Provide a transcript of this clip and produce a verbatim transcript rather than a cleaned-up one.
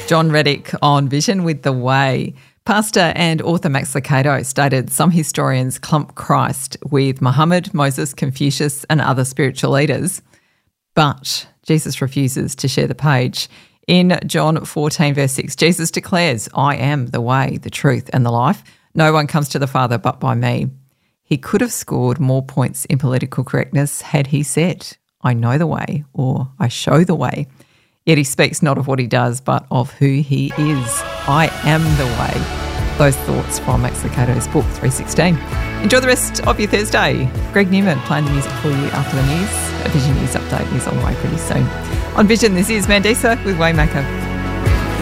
John Reddick on Vision with The Way. Pastor and author Max Lucado stated some historians clump Christ with Muhammad, Moses, Confucius and other spiritual leaders, but Jesus refuses to share the page. In John fourteen verse six, Jesus declares, I am the way, the truth and the life. No one comes to the Father but by me. He could have scored more points in political correctness had he said, I know the way or I show the way. Yet he speaks not of what he does but of who he is. I am the way. Those thoughts from Max Lucado's book three sixteen. Enjoy the rest of your Thursday. Greg Newman playing the music for you after the news. A Vision News update is on the way pretty soon. On Vision, this is Mandisa with Waymaker.